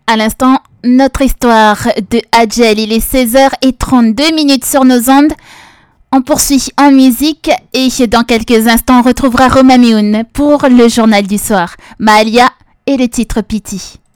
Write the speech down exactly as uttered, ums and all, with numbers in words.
À l'instant, notre histoire de Adjel, il est seize heures trente-deux minutes sur nos ondes. On poursuit en musique et dans quelques instants, on retrouvera Roma Mioun pour le journal du soir. Mahalia et le titre Pity.